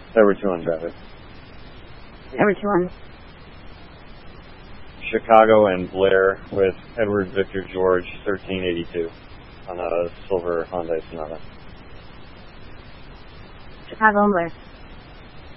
Number 2 on traffic. Number 2 on. Chicago and Blair with Edward Victor George 1382 on a silver Hyundai Sonata. Chicago and Blair.